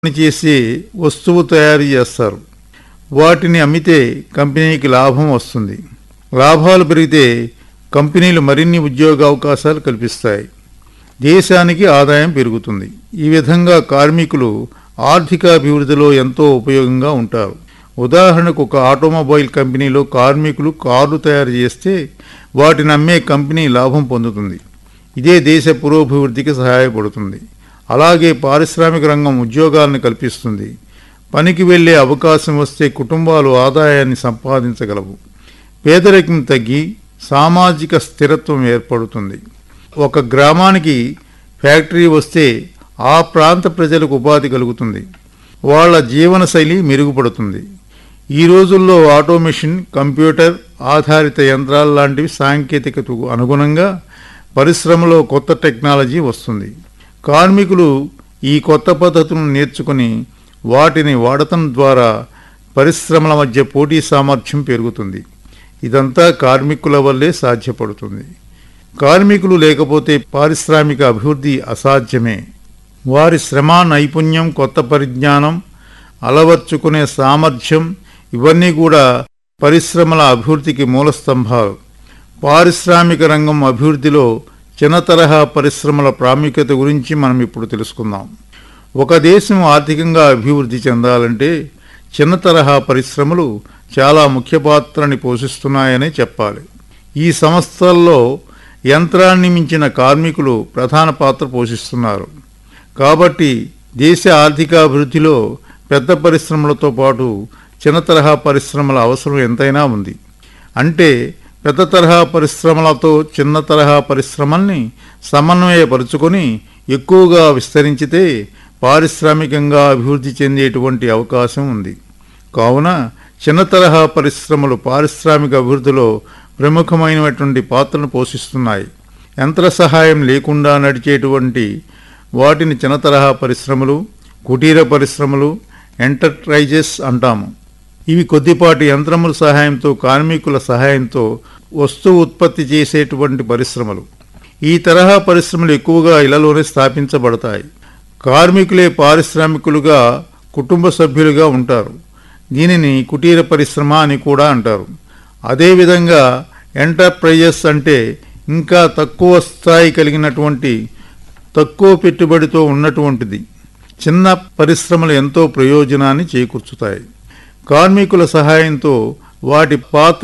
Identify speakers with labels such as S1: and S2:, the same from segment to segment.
S1: చేసి వస్తువు తయారు చేస్తారు. వాటిని అమ్మితే కంపెనీకి లాభం వస్తుంది. లాభాలు పెరిగితే కంపెనీలు మరిన్ని ఉద్యోగ అవకాశాలు కల్పిస్తాయి. దేశానికి ఆదాయం పెరుగుతుంది. ఈ విధంగా కార్మికులు ఆర్థిక అభివృద్ధిలో ఎంతో ఉపయోగంగా ఉంటారు. ఉదాహరణకు ఒక ఆటోమొబైల్ కంపెనీలో కార్మికులు కార్లు తయారు చేస్తే వాటిని అమ్మే కంపెనీ లాభం పొందుతుంది. ఇదే దేశ పురోభివృద్ధికి సహాయపడుతుంది. అలాగే పారిశ్రామిక రంగం ఉద్యోగాలను కల్పిస్తుంది. పనికి వెళ్లే అవకాశం వస్తే కుటుంబాలు ఆదాయాన్ని సంపాదించగలవు. పేదరికం తగ్గి సామాజిక స్థిరత్వం ఏర్పడుతుంది. ఒక గ్రామానికి ఫ్యాక్టరీ వస్తే ఆ ప్రాంత ప్రజలకు ఉపాధి కలుగుతుంది. వాళ్ళ జీవనశైలి మెరుగుపడుతుంది. ఈ రోజుల్లో ఆటోమేషన్, కంప్యూటర్ ఆధారిత యంత్రాలు లాంటివి సాంకేతికతకు అనుగుణంగా పరిశ్రమలో కొత్త టెక్నాలజీ వస్తుంది. కార్మికులు ఈ కొత్త పద్ధతులను నేర్చుకుని వాటిని వాడటం ద్వారా పరిశ్రమల మధ్య పోటీ సామర్థ్యం పెరుగుతుంది. ఇదంతా కార్మికుల వల్లే సాధ్యపడుతుంది. కార్మికులు లేకపోతే పారిశ్రామిక అభివృద్ధి అసాధ్యమే. వారి శ్రమ, నైపుణ్యం, కొత్త పరిజ్ఞానం, అలవర్చుకునే సామర్థ్యం ఇవన్నీ కూడా పరిశ్రమల అభివృద్ధికి మూలస్తంభాలు. పారిశ్రామిక రంగం అభివృద్ధిలో చిన్న తరహా పరిశ్రమల ప్రాముఖ్యత గురించి మనం ఇప్పుడు తెలుసుకుందాం. ఒక దేశం ఆర్థికంగా అభివృద్ధి చెందాలంటే చిన్న తరహా పరిశ్రమలు చాలా ముఖ్య పాత్రని పోషిస్తున్నాయనే చెప్పాలి. ఈ సంస్థల్లో యంత్రాన్ని మించిన కార్మికులు ప్రధాన పాత్ర పోషిస్తున్నారు. కాబట్టి దేశ ఆర్థికాభివృద్ధిలో పెద్ద పరిశ్రమలతో పాటు చిన్న తరహా పరిశ్రమల అవసరం ఎంతైనా ఉంది. అంటే పెద్ద తరహా పరిశ్రమలతో చిన్న తరహా పరిశ్రమల్ని సమన్వయపరుచుకొని ఎక్కువగా విస్తరించితే పారిశ్రామికంగా అభివృద్ధి చెందేటువంటి అవకాశం ఉంది. కావున చిన్న తరహా పరిశ్రమలు పారిశ్రామిక అభివృద్ధిలో ప్రముఖమైనటువంటి పాత్రను పోషిస్తున్నాయి. యంత్ర సహాయం లేకుండా నడిచేటువంటి వాటిని చిన్న తరహా పరిశ్రమలు, కుటీర పరిశ్రమలు, ఎంటర్ప్రైజెస్ అంటాము. ఇవి కొద్దిపాటి యంత్రముల సహాయంతో, కార్మికుల సహాయంతో వస్తువు ఉత్పత్తి చేసేటువంటి పరిశ్రమలు. ఈ తరహా పరిశ్రమలు ఎక్కువగా ఇళ్లలోనే స్థాపించబడతాయి. కార్మికులే పారిశ్రామికులుగా, కుటుంబ సభ్యులుగా ఉంటారు. దీనిని కుటీర పరిశ్రమ అని కూడా అంటారు. అదేవిధంగా ఎంటర్ప్రైజెస్ అంటే ఇంకా తక్కువ స్థాయి కలిగినటువంటి, తక్కువ పెట్టుబడితో ఉన్నటువంటిది. చిన్న పరిశ్రమలు ఎంతో ప్రయోజనాన్ని చేకూర్చుతాయి. కార్మికుల సహాయంతో వాటి పాత్ర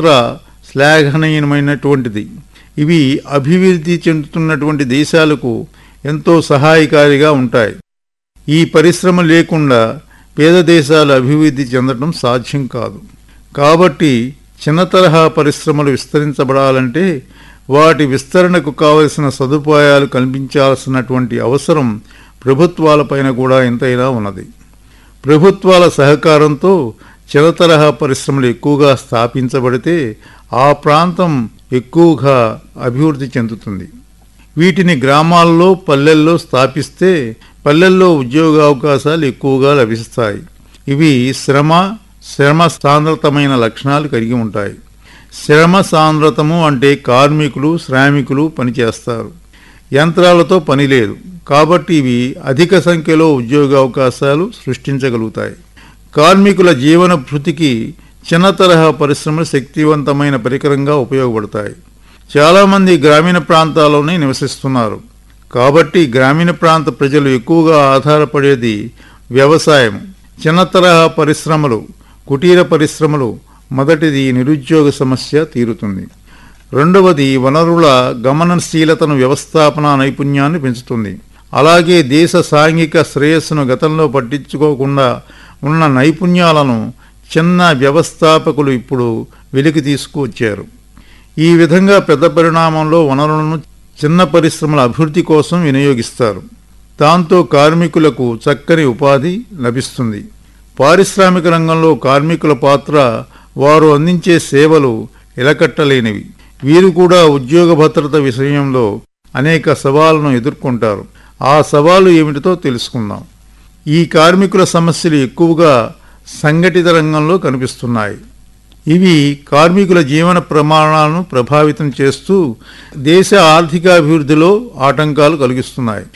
S1: శ్లాఘనీయమైనటువంటిది. ఇవి అభివృద్ధి చెందుతున్నటువంటి దేశాలకు ఎంతో సహాయకారిగా ఉంటాయి. ఈ పరిశ్రమ లేకుండా పేద దేశాలు అభివృద్ధి చెందడం సాధ్యం కాదు. కాబట్టి చిన్న తరహా పరిశ్రమలు విస్తరించబడాలంటే వాటి విస్తరణకు కావలసిన సదుపాయాలు కల్పించాల్సినటువంటి అవసరం ప్రభుత్వాలపైన కూడా ఎంతైనా ఉన్నది. ప్రభుత్వాల సహకారంతో చిన్న తరహా పరిశ్రమలు ఎక్కువగా స్థాపించబడితే ఆ ప్రాంతం ఎక్కువగా అభివృద్ధి చెందుతుంది. వీటిని గ్రామాల్లో, పల్లెల్లో స్థాపిస్తే పల్లెల్లో ఉద్యోగ అవకాశాలు ఎక్కువగా లభిస్తాయి. ఇవి శ్రమ సాంద్రతమైన లక్షణాలు కలిగి ఉంటాయి. శ్రమ సాంద్రతము అంటే కార్మికులు, శ్రామికులు పనిచేస్తారు. యంత్రాలతో పని లేదు. కాబట్టి ఇవి అధిక సంఖ్యలో ఉద్యోగ అవకాశాలు సృష్టించగలుగుతాయి. కార్మికుల జీవన భృతికి చిన్న తరహా పరిశ్రమలు శక్తివంతమైన పరికరంగా ఉపయోగపడతాయి. చాలామంది గ్రామీణ ప్రాంతాల్లోనే నివసిస్తున్నారు. కాబట్టి గ్రామీణ ప్రాంత ప్రజలు ఎక్కువగా ఆధారపడేది వ్యవసాయం. చిన్న తరహా పరిశ్రమలు, కుటీర పరిశ్రమలు. మొదటిది నిరుద్యోగ సమస్య తీరుతుంది. రెండవది వనరుల గమనశీలతను, వ్యవస్థాపన నైపుణ్యాన్ని పెంచుతుంది. అలాగే దేశ సాంఘిక శ్రేయస్సును గతంలో పట్టించుకోకుండా ఉన్న నైపుణ్యాలను చిన్న వ్యవస్థాపకులు ఇప్పుడు వెలికి తీసుకువచ్చారు. ఈ విధంగా పెద్ద పరిణామంలో వనరులను చిన్న పరిశ్రమల అభివృద్ధి కోసం వినియోగిస్తారు. దాంతో కార్మికులకు చక్కని ఉపాధి లభిస్తుంది. పారిశ్రామిక రంగంలో కార్మికుల పాత్ర, వారు అందించే సేవలు ఎలకట్టలేనివి. వీరు కూడా ఉద్యోగ భద్రత విషయంలో అనేక సవాళ్లను ఎదుర్కొంటారు. ఆ సవాలు ఏమిటితో తెలుసుకుందాం. ఈ కార్మికుల సమస్యలు ఎక్కువగా సంఘటిత రంగంలో కనిపిస్తున్నాయి. ఇవి కార్మికుల జీవన ప్రమాణాలను ప్రభావితం చేస్తూ దేశ ఆర్థికాభివృద్ధిలో ఆటంకాలు కలిగిస్తున్నాయి.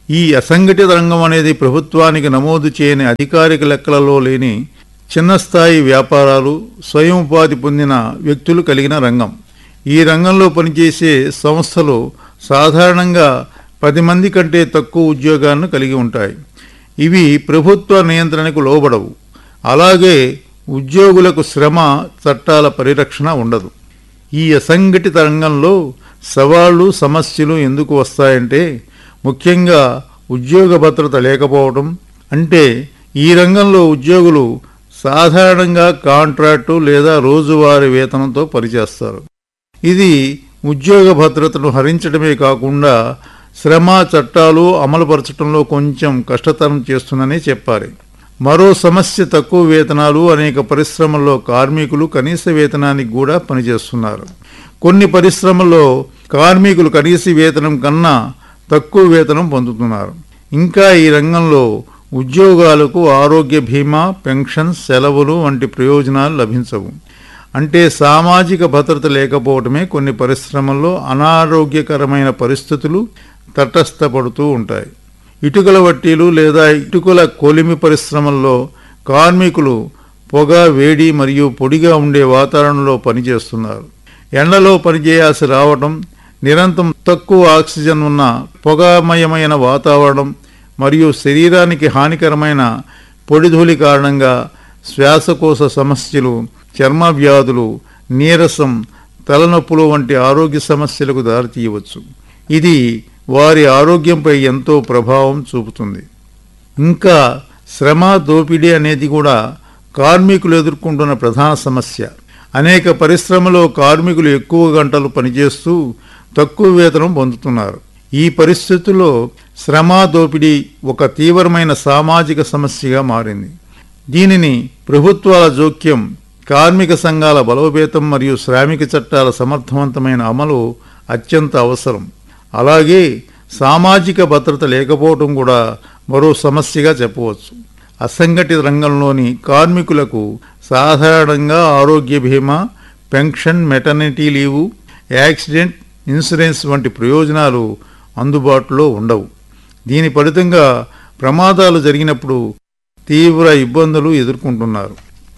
S1: ఈ అసంఘటిత రంగం అనేది ప్రభుత్వానికి నమోదు చేయని అధికారిక లెక్కలలో లేని చిన్న స్థాయి వ్యాపారాలు, స్వయం ఉపాధి పొందిన వ్యక్తులు కలిగిన రంగం. ఈ రంగంలో పనిచేసే సంస్థలు సాధారణంగా 10 మంది కంటే తక్కువ ఉద్యోగాలను కలిగి ఉంటాయి. ఇవి ప్రభుత్వ నియంత్రణకు లోబడవు. అలాగే ఉద్యోగులకు శ్రమ చట్టాల పరిరక్షణ ఉండదు. ఈ అసంఘటిత రంగంలో సవాళ్లు, సమస్యలు ఎందుకు వస్తాయంటే ముఖ్యంగా ఉద్యోగ భద్రత లేకపోవడం. అంటే ఈ రంగంలో ఉద్యోగులు సాధారణంగా కాంట్రాక్టు లేదా రోజువారీ వేతనంతో పనిచేస్తారు. ఇది ఉద్యోగ భద్రతను హరించడమే కాకుండా శ్రమ చట్టాలు అమలుపరచడంలో కొంచెం కష్టతరం చేస్తుందనే చెప్పాలి. మరో సమస్య తక్కువ వేతనాలు. అనేక పరిశ్రమల్లో కార్మికులు కనీస వేతనానికి కూడా పనిచేస్తున్నారు. కొన్ని పరిశ్రమల్లో కార్మికులు కనీస వేతనం కన్నా తక్కువ వేతనం పొందుతున్నారు. ఇంకా ఈ రంగంలో ఉద్యోగాలకు ఆరోగ్య బీమా, పెన్షన్, సెలవులు వంటి ప్రయోజనాలు లభించవు. అంటే సామాజిక భద్రత లేకపోవడమే కొన్ని పరిశ్రమల్లో అనారోగ్యకరమైన పరిస్థితులు తటస్థపడుతూ ఉంటాయి. ఇటుకల వట్టీలు లేదా ఇటుకల కొలిమి పరిశ్రమల్లో కార్మికులు పొగ, వేడి మరియు పొడిగా ఉండే వాతావరణంలో పనిచేస్తున్నారు. ఎండలో పనిచేయాల్సి రావడం, నిరంతరం తక్కువ ఆక్సిజన్ ఉన్న పొగమయమైన వాతావరణం మరియు శరీరానికి హానికరమైన పొడిధూళి కారణంగా శ్వాసకోశ సమస్యలు, చర్మ వ్యాధులు, నీరసం, తలనొప్పులు వంటి ఆరోగ్య సమస్యలకు దారితీయవచ్చు. ఇది వారి ఆరోగ్యంపై ఎంతో ప్రభావం చూపుతుంది. ఇంకా శ్రమ దోపిడీ అనేది కూడా కార్మికులు ఎదుర్కొంటున్న ప్రధాన సమస్య. అనేక పరిశ్రమలో కార్మికులు ఎక్కువ గంటలు పనిచేస్తూ తక్కువ వేతనం పొందుతున్నారు. ఈ పరిస్థితుల్లో శ్రమ దోపిడీ ఒక తీవ్రమైన సామాజిక సమస్యగా మారింది. దీనిని ప్రభుత్వాల జోక్యం, కార్మిక సంఘాల బలోపేతం మరియు శ్రామిక చట్టాల సమర్థవంతమైన అమలు అత్యంత అవసరం. అలాగే సామాజిక భద్రత లేకపోవడం కూడా మరో సమస్యగా చెప్పవచ్చు. అసంఘటిత రంగంలోని కార్మికులకు సాధారణంగా ఆరోగ్య బీమా, pension, maternity leave, accident insurance వంటి ప్రయోజనాలు అందుబాటులో ఉండవు. దీని ఫలితంగా ప్రమాదాలు జరిగినప్పుడు తీవ్ర ఇబ్బందులు ఎదుర్కొంటున్నారు.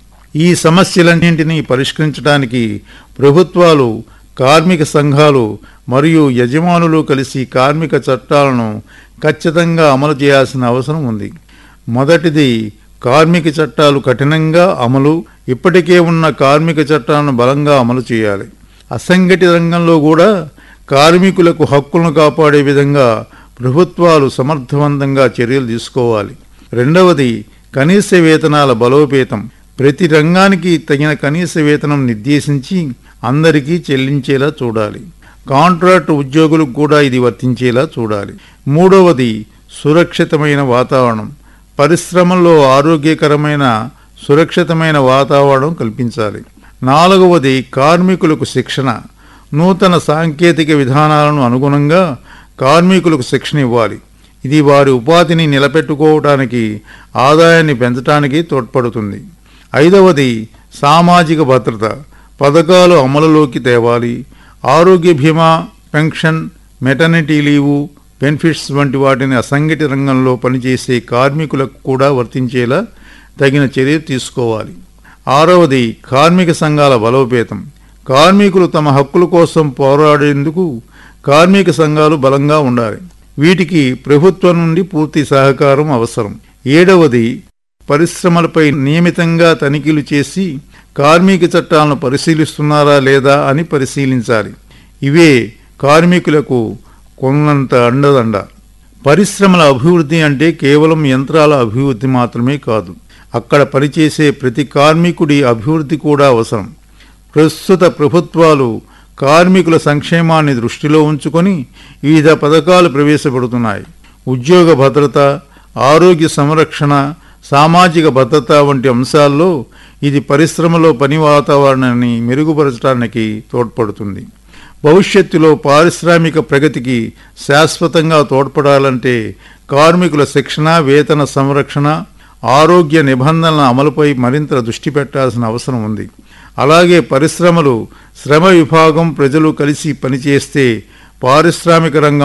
S1: ఈ సమస్యలన్నింటినీ పరిష్కరించడానికి ప్రభుత్వాలు, కార్మిక సంఘాలు మరియు యజమానులు కలిసి కార్మిక చట్టాలను ఖచ్చితంగా అమలు చేయాల్సిన అవసరం ఉంది. మొదటిది, కార్మిక చట్టాలు కఠినంగా అమలు. ఇప్పటికే ఉన్న కార్మిక చట్టాలను బలంగా అమలు చేయాలి. అసంఘటిత రంగంలో కూడా కార్మికులకు హక్కులను కాపాడే విధంగా ప్రభుత్వాలు సమర్థవంతంగా చర్యలు తీసుకోవాలి. రెండవది, కనీస వేతనాల బలోపేతం. ప్రతి రంగానికి తగిన కనీస వేతనం నిర్దేశించి అందరికీ చెల్లించేలా చూడాలి. కాంట్రాక్టు ఉద్యోగులకు కూడా ఇది వర్తించేలా చూడాలి. మూడవది, సురక్షితమైన వాతావరణం. పరిశ్రమల్లో ఆరోగ్యకరమైన, సురక్షితమైన వాతావరణం కల్పించాలి. నాలుగవది, కార్మికులకు శిక్షణ. నూతన సాంకేతిక విధానాలను అనుగుణంగా కార్మికులకు శిక్షణ ఇవ్వాలి. ఇది వారి ఉపాధిని నిలబెట్టుకోవడానికి, ఆదాయాన్ని పెంచడానికి తోడ్పడుతుంది. ఐదవది, సామాజిక భద్రత. పథకాలు అమలులోకి తేవాలి. ఆరోగ్య బీమా, పెన్షన్, మెటర్నిటీ లీవు, బెనిఫిట్స్ వంటి వాటిని అసంఘటిత రంగంలో పనిచేసే కార్మికులకు కూడా వర్తించేలా తగిన చర్యలు తీసుకోవాలి. ఆరవది, కార్మిక సంఘాల బలోపేతం. కార్మికులు తమ హక్కుల కోసం పోరాడేందుకు కార్మిక సంఘాలు బలంగా ఉండాలి. వీటికి ప్రభుత్వం నుండి పూర్తి సహకారం అవసరం. ఏడవది, పరిశ్రమలపై నియమితంగా తనిఖీలు చేసి కార్మిక చట్టాలను పరిశీలిస్తున్నారా లేదా అని పరిశీలించాలి. ఇవే కార్మికులకు కొన్నంత అండదండ. పరిశ్రమల అభివృద్ధి అంటే కేవలం యంత్రాల అభివృద్ధి మాత్రమే కాదు. అక్కడ పనిచేసే ప్రతి కార్మికుడి అభివృద్ధి కూడా అవసరం. ప్రస్తుత ప్రభుత్వాలు కార్మికుల సంక్షేమాన్ని దృష్టిలో ఉంచుకొని వివిధ పథకాలు ప్రవేశపెడుతున్నాయి. ఉద్యోగ భద్రత, ఆరోగ్య సంరక్షణ, సామాజిక భద్రత వంటి అంశాల్లో ఇది పరిశ్రమలో పని వాతావరణాన్ని మెరుగుపరచడానికి తోడ్పడుతుంది. భవిష్యత్తులో పారిశ్రామిక ప్రగతికి శాశ్వతంగా తోడ్పడాలంటే కార్మికుల శిక్షణ, వేతన సంరక్షణ, ఆరోగ్య నిబంధనల అమలుపై మరింత దృష్టి పెట్టాల్సిన అవసరం ఉంది. అలాగే పరిశ్రమలు, శ్రమ విభాగం, ప్రజలు కలిసి పనిచేస్తే పారిశ్రామిక రంగం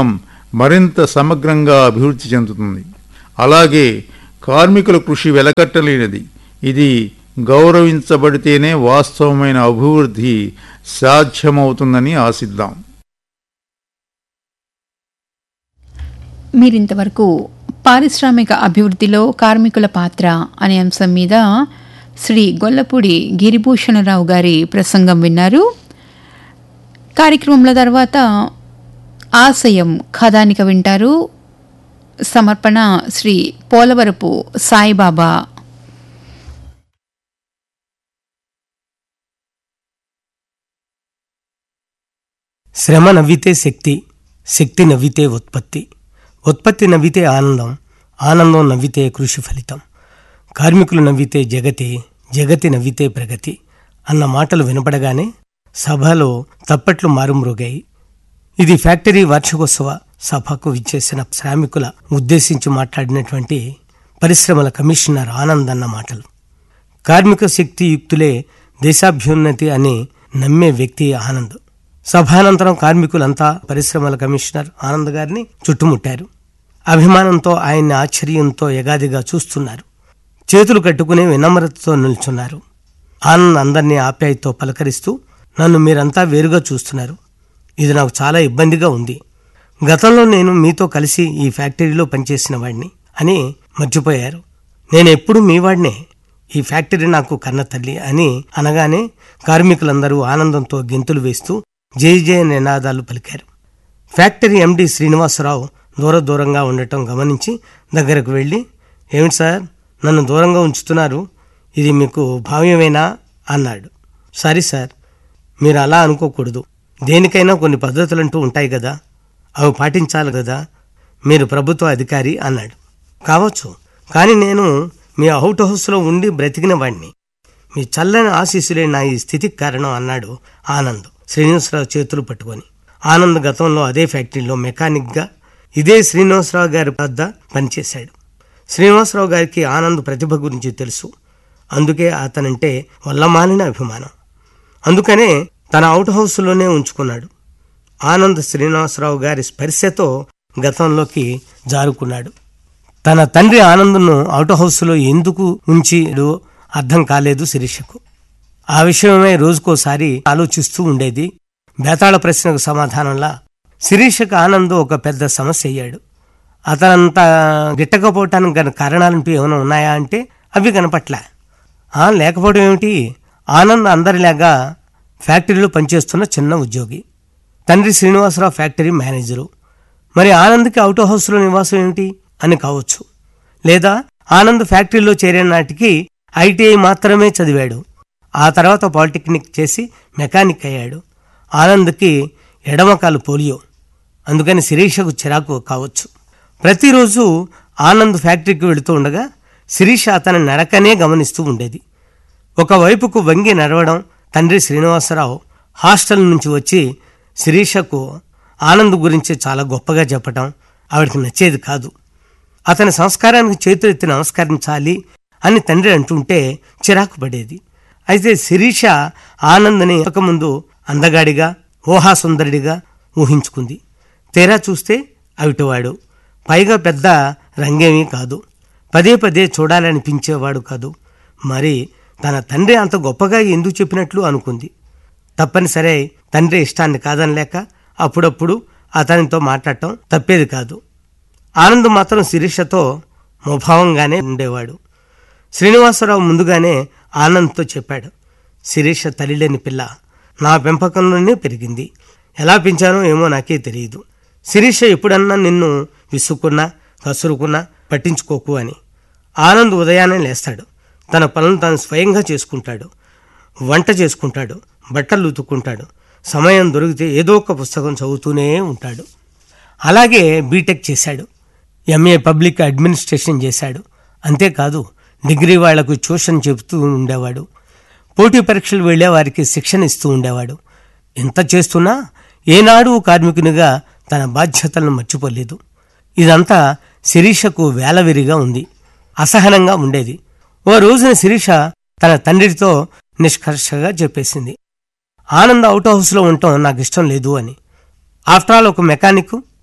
S1: మరింత సమగ్రంగా అభివృద్ధి చెందుతుంది. అలాగే కార్మికుల కృషి వెలకట్టలేనిది. ఇది గౌరవించబడితేనే వాస్తవమైన అభివృద్ధి సాధ్యమవుతుందని ఆశిద్దాం.
S2: మీరింతవరకు పారిశ్రామిక అభివృద్ధిలో కార్మికుల పాత్ర అనే అంశం మీద శ్రీ గొల్లపూడి గిరిభూషణరావు గారి ప్రసంగం విన్నారు. కార్యక్రమంలో తర్వాత ఆశయం కథానిక వింటారు. సమర్పణ శ్రీ పోలవరపు సాయిబాబా.
S3: శ్రమ నవ్వితే శక్తి, శక్తి నవ్వితే ఉత్పత్తి, ఉత్పత్తి నవ్వితే ఆనందం, ఆనందం నవ్వితే కృషి ఫలితం, కార్మికులు నవ్వితే జగతి, జగతి నవ్వితే ప్రగతి అన్న మాటలు వినపడగానే సభలో తప్పట్లు మారుమ్రోగాయి. ఇది ఫ్యాక్టరీ వార్షికోత్సవ సభకు విచ్చేసిన శ్రామికుల ఉద్దేశించి మాట్లాడినటువంటి పరిశ్రమల కమిషనర్ ఆనంద్ అన్న మాటలు. కార్మిక శక్తి యుక్తులే దేశాభ్యున్నతి అని నమ్మే వ్యక్తి ఆనంద్. సభానంతరం కార్మికులంతా పరిశ్రమల కమిషనర్ ఆనంద్ గారిని చుట్టుముట్టారు. అభిమానంతో ఆయన్ని ఆశ్చర్యంతో ఎగాదిగా చూస్తున్నారు. చేతులు కట్టుకుని వినమ్రతతో నిల్చున్నారు. ఆనంద్ అందరినీ ఆప్యాయతో పలకరిస్తూ, నన్ను మీరంతా వేరుగా చూస్తున్నారు, ఇది నాకు చాలా ఇబ్బందిగా ఉంది. గతంలో నేను మీతో కలిసి ఈ ఫ్యాక్టరీలో పనిచేసిన వాడిని అని మర్చిపోయారు. నేనెప్పుడు మీ వాడినే, ఈ ఫ్యాక్టరీ నాకు కన్న తల్లి అని అనగానే కార్మికులందరూ ఆనందంతో గెంతులు వేస్తూ జై జయ నినాదాలు పలికారు. ఫ్యాక్టరీ ఎండి శ్రీనివాసరావు దూరంగా ఉండటం గమనించి దగ్గరకు వెళ్ళి, ఏమిటి సార్ నన్ను దూరంగా ఉంచుతున్నారు, ఇది మీకు భావ్యమేనా అన్నాడు. సారీ సార్, మీరు అలా అనుకోకూడదు, దేనికైనా కొన్ని పద్ధతులంటూ ఉంటాయి కదా, అవి పాటించాలి కదా, మీరు ప్రభుత్వ అధికారి అన్నాడు. కావచ్చు, కానీ నేను మీ అవుట్ హౌస్లో ఉండి బ్రతికిన వాడిని, మీ చల్లని ఆశీస్సులే నా ఈ స్థితికి కారణం అన్నాడు ఆనంద్ శ్రీనివాసరావు చేతులు పట్టుకొని. ఆనంద్ గతంలో అదే ఫ్యాక్టరీలో మెకానిక్గా ఇదే శ్రీనివాసరావు గారి వద్ద పనిచేశాడు. శ్రీనివాసరావు గారికి ఆనంద్ ప్రతిభ గురించి తెలుసు. అందుకే అతనంటే వల్లమాలిన అభిమానం. అందుకనే తన అవుట్ హౌస్లోనే ఉంచుకున్నాడు. ఆనంద్ శ్రీనివాసరావు గారి స్పర్శతో గతంలోకి జారుకున్నాడు. తన తండ్రి ఆనంద్ను అవుట్ హౌస్లో ఎందుకు ఉంచిడో అర్థం కాలేదు శిరీషకు. ఆ విషయమై రోజుకోసారి ఆలోచిస్తూ ఉండేది. బేతాళ ప్రశ్నకు సమాధానంలా శిరీషకు ఆనంద్ ఒక పెద్ద సమస్య అయ్యాడు. అతనంత గిట్టకపోవటానికి గల కారణాలంటూ ఏమైనా ఉన్నాయా అంటే అవి కనపట్లే. లేకపోవడం ఏమిటి, ఆనంద్ అందరిలాగా ఫ్యాక్టరీలో పనిచేస్తున్న చిన్న ఉద్యోగి, తండ్రి శ్రీనివాసరావు ఫ్యాక్టరీ మేనేజరు. మరి ఆనంద్కి అవుట్ హౌస్లో నివాసం ఏమిటి అని కావచ్చు. లేదా ఆనంద్ ఫ్యాక్టరీలో చేరే నాటికి ఐటీఐ మాత్రమే చదివాడు. ఆ తర్వాత పాలిటెక్నిక్ చేసి మెకానిక్ అయ్యాడు. ఆనంద్కి ఎడమకాలు పోలియో, అందుకని శిరీషకు చిరాకు కావచ్చు. ప్రతిరోజు ఆనంద్ ఫ్యాక్టరీకి వెళుతూ ఉండగా శిరీష అతని నడకనే గమనిస్తూ ఉండేది. ఒకవైపుకు వంగి నడవడం, తండ్రి శ్రీనివాసరావు హాస్టల్ నుంచి వచ్చి శిరీషకు ఆనంద్ గురించి చాలా గొప్పగా చెప్పటం ఆవిడకి నచ్చేది కాదు. అతని సంస్కారానికి చేతులెత్తి నమస్కరించాలి అని తండ్రి అంటుంటే చిరాకు పడేది. అయితే శిరీష ఆనంద్ని ముందు అందగాడిగా, ఊహాసుందరుడిగా ఊహించుకుంది. తీరా చూస్తే అవిటివాడు, పైగా పెద్ద రంగేమీ కాదు, పదే పదే చూడాలనిపించేవాడు కాదు. మరి తన తండ్రి అంత గొప్పగా ఎందుకు చెప్పినట్లు అనుకుంది. తప్పనిసరి తండ్రి ఇష్టాన్ని కాదనలేక అప్పుడప్పుడు అతనితో మాట్లాడటం తప్పేది కాదు. ఆనంద్ మాత్రం శిరీషతో ముభావంగానే ఉండేవాడు. శ్రీనివాసరావు ముందుగానే ఆనంద్తో చెప్పాడు, శిరీష తల్లిలేని పిల్ల, నా పెంపకంలోనే పెరిగింది, ఎలా పెంచానో ఏమో నాకే తెలియదు. శిరీష ఎప్పుడన్నా నిన్ను విసుక్కున్నా కసురుకున్నా పట్టించుకోకు అని. ఆనంద్ ఉదయాన్నే లేస్తాడు, తన పనులను తాను స్వయంగా చేసుకుంటాడు, వంట చేసుకుంటాడు, బట్టలు ఉతుక్కుంటాడు, సమయం దొరికితే ఏదో ఒక పుస్తకం చదువుతూనే ఉంటాడు. అలాగే బీటెక్ చేశాడు, ఎంఏ పబ్లిక్ అడ్మినిస్ట్రేషన్ చేశాడు. అంతేకాదు డిగ్రీ వాళ్లకు ట్యూషన్ చెబుతూ ఉండేవాడు, పోటీ పరీక్షలు వెళ్లే వారికి శిక్షణ ఇస్తూ ఉండేవాడు. ఎంత చేస్తున్నా ఏనాడు కార్మికునిగా తన బాధ్యతలను మర్చిపోలేదు. ఇదంతా శిరీషకు వేలవిరిగా ఉంది, అసహనంగా ఉండేది. ఓ రోజున శిరీష తన తండ్రితో నిష్కర్షగా చెప్పేసింది, ఆనంద్ అవుట్ హౌస్లో ఉండటం నాకు ఇష్టం లేదు అని. ఆఫ్టర్ ఆల్ ఒక మెకానిక్,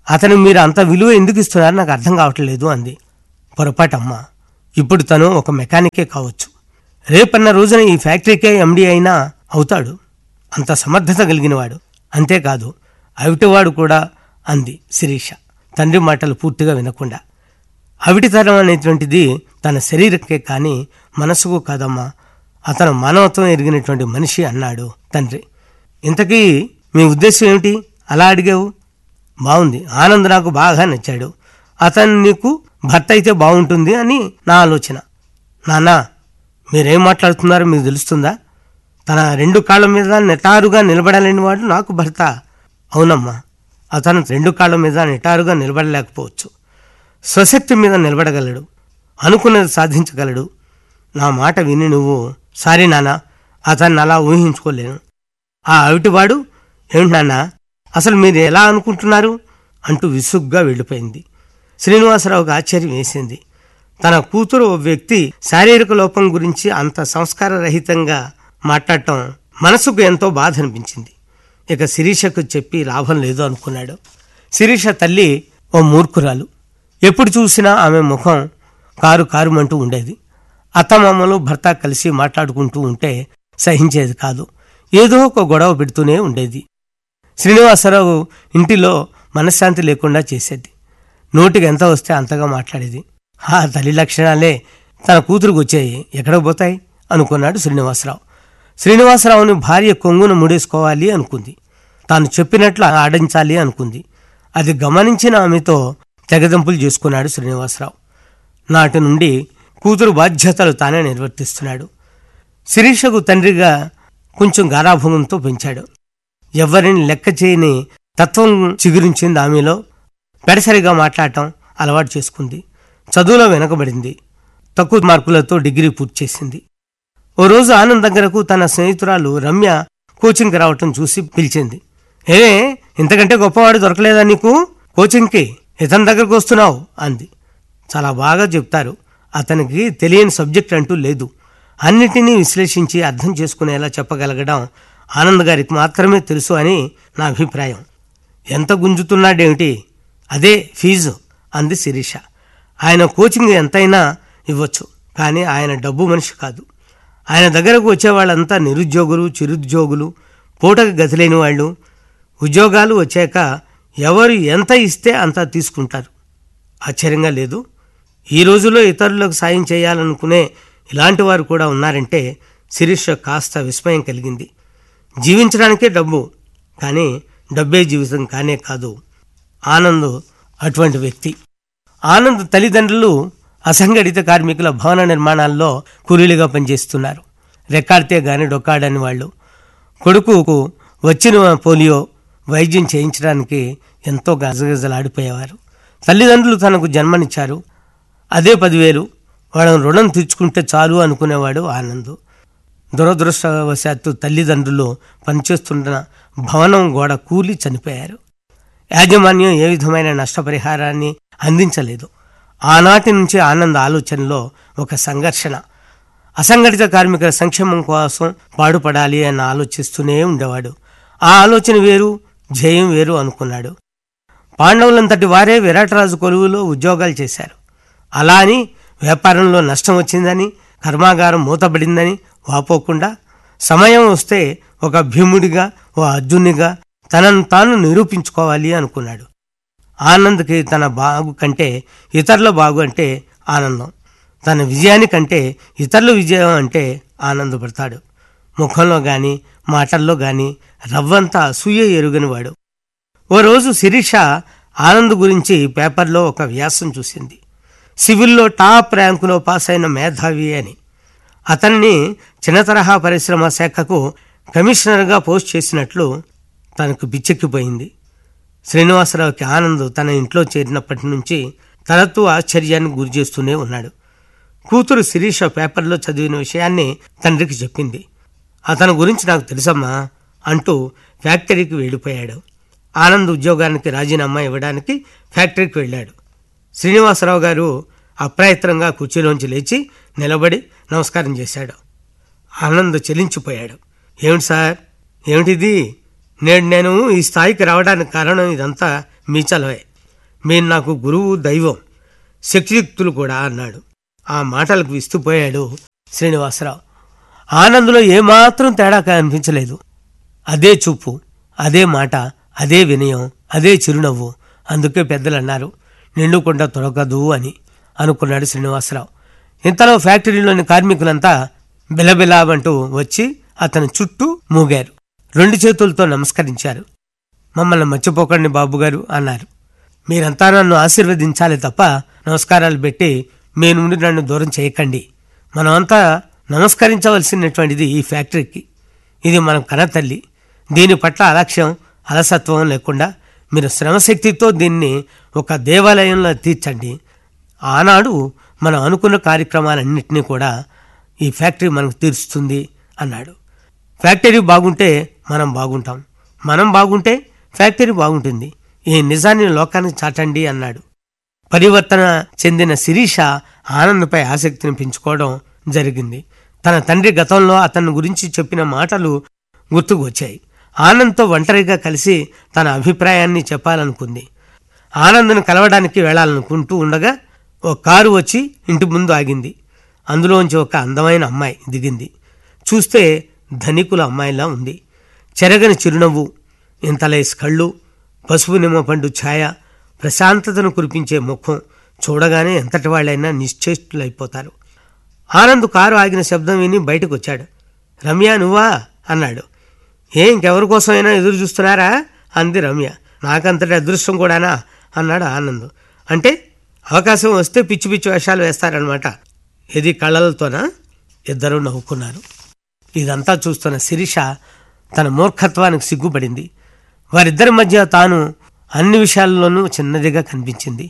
S3: అతనికి మీరు అంత విలువ ఎందుకు ఇస్తున్నారో నాకు అర్థం కావట్లేదు అంది. పొరపాటమ్మా, ఇప్పుడు తను ఒక మెకానికే కావచ్చు, రేపన్న రోజున ఈ ఫ్యాక్టరీకే ఎండీ అయినా అవుతాడు. అంత సమర్థత కలిగినవాడు. అంతేకాదు అవిటివాడు కూడా అంది శిరీష తండ్రి మాటలు పూర్తిగా వినకుండా. అవిటితనం అనేటువంటిది తన శరీరకే కానీ మనసుకు కాదమ్మా, అతను మానవత్వం ఎరిగినటువంటి మనిషి అన్నాడు తండ్రి. ఇంతకీ మీ ఉద్దేశం ఏమిటి అలా అడిగావు? బాగుంది, ఆనంద్ నాకు బాగా నచ్చాడు, అతను నీకు భర్త అయితే బాగుంటుంది అని నా ఆలోచన. నాన్నా, మీరేం మాట్లాడుతున్నారో మీకు తెలుస్తుందా? తన 2 కాళ్ళ మీద నిటారుగా నిలబడలేని వాడు నాకు భర్త. అవునమ్మా, అతను 2 కాళ్ళ మీద నిటారుగా నిలబడలేకపోవచ్చు, స్వశక్తి మీద నిలబడగలడు, అనుకున్నది సాధించగలడు. నా మాట విని నువ్వు సారీ నాన్న, అతన్ని అలా ఊహించుకోలేను. ఆ అవిటివాడు ఏమిటి నాన్న, అసలు మీరు ఎలా అనుకుంటున్నారు అంటూ విసుగ్గా వెళ్ళిపోయింది. శ్రీనివాసరావుకి ఆశ్చర్యం వేసింది. తన కూతురు ఓ వ్యక్తి శారీరక లోపం గురించి అంత సంస్కారరహితంగా మాట్లాడటం మనసుకు ఎంతో బాధ అనిపించింది. ఇక శిరీషకు చెప్పి లాభం లేదు అనుకున్నాడు. శిరీష తల్లి ఓ మూర్ఖురాలు. ఎప్పుడు చూసినా ఆమె ముఖం కారుమంటూ ఉండేది. అత్తమామలు భర్త కలిసి మాట్లాడుకుంటూ ఉంటే సహించేది కాదు, ఏదో ఒక గొడవ పెడుతూనే ఉండేది. శ్రీనివాసరావు ఇంటిలో మనశ్శాంతి లేకుండా చేసేది. నోటికి ఎంత వస్తే అంతగా మాట్లాడేది. ఆ తల్లి లక్షణాలే తన కూతురుకు వచ్చాయి, ఎక్కడ పోతాయి అనుకున్నాడు శ్రీనివాసరావు. శ్రీనివాసరావుని భార్య కొంగున ముడేసుకోవాలి అనుకుంది, తాను చెప్పినట్లు ఆడించాలి అనుకుంది. అది గమనించిన ఆమెతో తెగదెంపులు చేసుకున్నాడు శ్రీనివాసరావు. నాటి నుండి కూతురు బాధ్యతలు తానే నిర్వర్తిస్తున్నాడు. శిరీషకు తండ్రిగా కొంచెం గారాభంగంతో పెంచాడు. ఎవరిని లెక్క చేయని తత్వం చిగురించింది ఆమెలో. పెడసరిగా మాట్లాడటం అలవాటు చేసుకుంది. చదువులో వెనకబడింది. తక్కువ మార్కులతో డిగ్రీ పూర్తి చేసింది. ఓ రోజు ఆనంద్ దగ్గరకు తన స్నేహితురాలు రమ్య కోచింగ్కి రావటం చూసి పిలిచింది. ఇంతకంటే గొప్పవాడు దొరకలేదా నీకు కోచింగ్కి? ఇతని దగ్గరకు వస్తున్నావు అంది. చాలా బాగా చెప్తారు, అతనికి తెలియని సబ్జెక్ట్ అంటూ లేదు, అన్నిటినీ విశ్లేషించి అర్థం చేసుకునేలా చెప్పగలగడం ఆనంద్ గారికి మాత్రమే తెలుసు అని నా అభిప్రాయం. ఎంత గుంజుతున్నాడేమిటి, అదే ఫీజు అంది శిరీష. ఆయన కోచింగ్ ఎంతైనా ఇవ్వచ్చు, కానీ ఆయన డబ్బు మనిషి కాదు. ఆయన దగ్గరకు వచ్చేవాళ్ళంతా నిరుద్యోగులు, చిరుద్యోగులు, పూటకు గతిలేని వాళ్ళు. ఉద్యోగాలు వచ్చాక ఎవరు ఎంత ఇస్తే అంత తీసుకుంటారు. ఆశ్చర్యంగా లేదు? ఈ రోజుల్లో ఇతరులకు సాయం చేయాలనుకునే ఇలాంటి వారు కూడా ఉన్నారంటే శిరీష కాస్త విస్మయం కలిగింది. జీవించడానికే డబ్బు, కానీ డబ్బే జీవితం కానే కాదు. ఆనంద్ అటువంటి వ్యక్తి. ఆనంద్ తల్లిదండ్రులు అసంఘటిత కార్మికుల భవన నిర్మాణాల్లో కూలీలుగా పనిచేస్తున్నారు. రెక్కాడితే గాని డొక్కాడని వాళ్ళు. కొడుకుకు వచ్చిన పోలియో వైద్యం చేయించడానికి ఎంతో గజగజలాడిపోయేవారు. తల్లిదండ్రులు తనకు జన్మనిచ్చారు, అదే 10,000 వాళ్ళని రుణం తీర్చుకుంటే చాలు అనుకునేవాడు ఆనంద్. దురదృష్టవశాత్తు తల్లిదండ్రులు పనిచేస్తున్న భవనం గోడ కూలి చనిపోయారు. యాజమాన్యం ఏ విధమైన నష్టపరిహారాన్ని అందించలేదు. ఆనాటి నుంచి ఆనంద్ ఆలోచనలో ఒక సంఘర్షణ. అసంఘటిత కార్మికుల సంక్షేమం కోసం పాటుపడాలి అని ఆలోచిస్తూనే ఉండేవాడు. ఆ ఆలోచన వేరు, ధ్యేయం వేరు అనుకున్నాడు. పాండవులంతటి వారే విరాటరాజు కొలువులో ఉద్యోగాలు చేశారు. అలా అని వ్యాపారంలో నష్టం వచ్చిందని, కర్మాగారం మూతబడిందని వాపోకుండా సమయం వస్తే ఒక భీముడిగా, ఓ అర్జునుడిగా తనను తాను నిరూపించుకోవాలి అనుకున్నాడు. ఆనంద్కి తన బాగు కంటే ఇతరుల బాగు అంటే ఆనందం, తన విజయానికంటే ఇతరుల విజయం అంటే ఆనందపడతాడు. ముఖంలో గాని మాటల్లో గాని రవ్వంతా అసూయ ఎరుగనివాడు. ఓ రోజు శిరీష ఆనంద్ గురించి పేపర్లో ఒక వ్యాసం చూసింది. సివిల్లో టాప్ ర్యాంకులో పాస్ అయిన మేధావి అని. అతన్ని చిన్న తరహా పరిశ్రమ శాఖకు కమిషనర్గా పోస్ట్ చేసినట్లు తనకు బిచ్చెక్కిపోయింది. శ్రీనివాసరావుకి ఆనంద్ తన ఇంట్లో చేరినప్పటి నుంచి తనతో ఆశ్చర్యానికి గురి చేస్తూనే ఉన్నాడు. కూతురు శిరీష పేపర్లో చదివిన విషయాన్ని తండ్రికి చెప్పింది. అతని గురించి నాకు తెలుసమ్మా అంటూ ఫ్యాక్టరీకి వెళ్ళిపోయాడు. ఆనంద్ ఉద్యోగానికి రాజీనామా ఇవ్వడానికి ఫ్యాక్టరీకి వెళ్ళాడు. శ్రీనివాసరావు గారు అప్రయత్నంగా కుర్చీలోంచి లేచి నిలబడి నమస్కారం చేశాడు. ఆనంద్ చెలించిపోయాడు. ఏమిటి సార్, ఏమిటిది? నేను ఈ స్థాయికి రావడానికి కారణం ఇదంతా మీ చలవే. మీరు నాకు గురువు, దైవం, శక్తియుక్తులు కూడా అన్నాడు. ఆ మాటలకు విస్తుపోయాడు శ్రీనివాసరావు. ఆనంద్లో ఏమాత్రం తేడా కనిపించలేదు. అదే చూపు, అదే మాట, అదే వినయం, అదే చిరునవ్వు. అందుకే పెద్దలు అన్నారు, నిండుకొండ తొలగదు అని అనుకున్నాడు శ్రీనివాసరావు. ఇంతలో ఫ్యాక్టరీలోని కార్మికులంతా బిలబిలామంటూ వచ్చి అతని చుట్టూ మూగారు. 2 చేతులతో నమస్కరించారు. మమ్మల్ని మర్చిపోకండి బాబుగారు అన్నారు. మీరంతా నన్ను ఆశీర్వదించాలి తప్ప నమస్కారాలు పెట్టి మీ నుండి నన్ను దూరం చేయకండి. మనమంతా నమస్కరించవలసినటువంటిది ఈ ఫ్యాక్టరీకి. ఇది మన కనతల్లి. దీని పట్ల అలక్ష్యం, అలసత్వం లేకుండా మీరు శ్రమశక్తితో దీన్ని ఒక దేవాలయంలో తీర్చండి. ఆనాడు మనం అనుకున్న కార్యక్రమాలన్నింటినీ కూడా ఈ ఫ్యాక్టరీ మనకు తీరుస్తుంది అన్నాడు. ఫ్యాక్టరీ బాగుంటే మనం బాగుంటాం, మనం బాగుంటే ఫ్యాక్టరీ బాగుంటుంది. ఈ నిజాన్ని లోకానికి చాటండి అన్నాడు. పరివర్తన చెందిన శిరీష ఆనంద్పై ఆసక్తిని పెంచుకోవడం జరిగింది. తన తండ్రి గతంలో అతని గురించి చెప్పిన మాటలు గుర్తుకు వచ్చాయి. ఆనంద్తో ఒంటరిగా కలిసి తన అభిప్రాయాన్ని చెప్పాలనుకుంది. ఆనంద్ను కలవడానికి వెళ్లాలనుకుంటూ ఉండగా ఓ కారు వచ్చి ఇంటి ముందు ఆగింది. అందులోంచి ఒక అందమైన అమ్మాయి దిగింది. చూస్తే ధనికుల అమ్మాయిలా ఉంది. చెరగని చిరునవ్వు, ఇంతలేసి కళ్ళు, పసుపు నిమ్మ పండు ఛాయ, ప్రశాంతతను కురిపించే ముఖం. చూడగానే ఎంతటి వాళ్ళైనా నిశ్చేష్టులైపోతారు. ఆనంద్ కారు ఆగిన శబ్దం విని బయటకు వచ్చాడు. రమ్య, నువ్వా అన్నాడు. ఇంకెవరి కోసమైనా ఎదురు చూస్తున్నారా అంది రమ్య. నాకంతటి అదృష్టం కూడానా అన్నాడు ఆనంద్. అంటే అవకాశం వస్తే పిచ్చి పిచ్చి వేషాలు వేస్తారనమాట. ఇది కళ్ళలతోనా? ఇద్దరూ నవ్వుకున్నారు. ఇదంతా చూస్తున్న శిరీష తన మూర్ఖత్వానికి సిగ్గుపడింది. వారిద్దరి మధ్య తాను అన్ని విషయాల్లోనూ చిన్నదిగా కనిపించింది.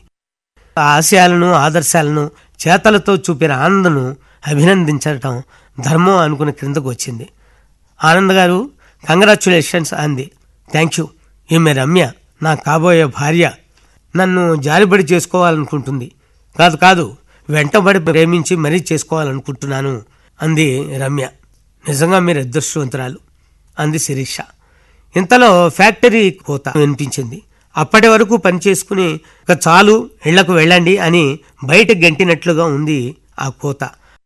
S3: ఆశయాలను, ఆదర్శాలను చేతలతో చూపిన ఆనంద్ను అభినందించటం ధర్మం అనుకుని క్రిందకు వచ్చింది. ఆనంద్ గారు, కంగ్రాచ్యులేషన్స్ అంది. Thank you. ఈమె రమ్య, నా కాబోయే భార్య. నన్ను జాలిబడి చేసుకోవాలనుకుంటుంది. కాదు కాదు, వెంటబడి ప్రేమించి మరీ చేసుకోవాలనుకుంటున్నాను అంది రమ్య. నిజంగా మీరు అదృష్టవంతురాలు అంది శిరీష. ఇంతలో ఫ్యాక్టరీ కోత వినిపించింది. అప్పటి వరకు పనిచేసుకుని ఇక చాలు, ఇళ్లకు వెళ్ళండి అని బయట గెంటినట్లుగా ఉంది ఆ కోత.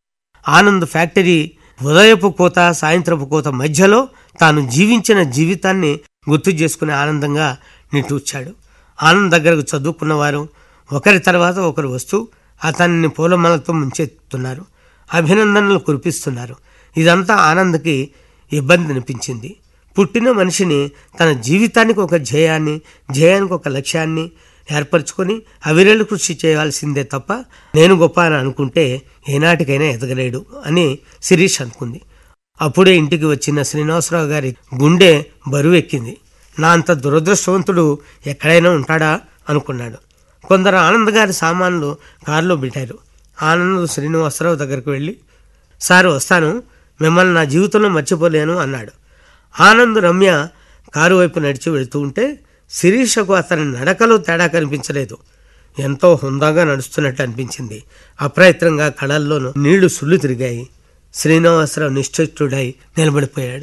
S3: ఆనంద్ ఫ్యాక్టరీ ఉదయపు కోత, సాయంత్రపు కోత మధ్యలో తాను జీవించిన జీవితాన్ని గుర్తు చేసుకుని ఆనందంగా నిట్టూర్చాడు. ఆనంద్ దగ్గరకు చదువుకున్నవారు ఒకరి తర్వాత ఒకరు వస్తూ అతన్ని పూలమాలతో ముంచెత్తున్నారు, అభినందనలు కురిపిస్తున్నారు. ఇదంతా ఆనంద్కి ఇబ్బంది అనిపించింది. పుట్టిన మనిషిని తన జీవితానికి ఒక జయానికి ఒక లక్ష్యాన్ని ఏర్పరచుకొని అవిరలు కృషి చేయాల్సిందే తప్ప నేను గొప్ప అని అనుకుంటే ఏనాటికైనా ఎదగలేడు అని శిరీష్ అనుకుంది. అప్పుడే ఇంటికి వచ్చిన శ్రీనివాసరావు గారి గుండె బరువెక్కింది. నా అంత దురదృష్టవంతుడు ఎక్కడైనా ఉంటాడా అనుకున్నాడు. కొందరు ఆనంద్ గారి సామాన్లు కారులో పెట్టారు. ఆనంద్ శ్రీనివాసరావు దగ్గరికి వెళ్ళి, సారు వస్తాను, మిమ్మల్ని నా జీవితంలో మర్చిపోలేను అన్నాడు. ఆనంద్, రమ్య కారు వైపు నడిచి వెళుతూ ఉంటే శిరీషకు అతని నడకలో తేడా కనిపించలేదు. ఎంతో హుందాగా నడుస్తున్నట్టు అనిపించింది. అప్రయత్నంగా కళల్లోనూ నీళ్లు సుళ్ళు తిరిగాయి. శ్రీనివాసరావు నిశ్చేష్టుడై నిలబడిపోయాడు.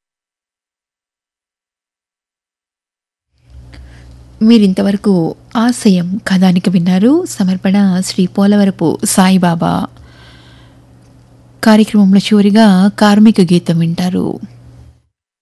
S2: మీరింతవరకు ఆశయం కథానికి విన్నారు. సమర్పణ శ్రీ పోలవరపు సాయిబాబా. కార్యక్రమంలో చివరిగా కార్మిక గీతం వింటారు.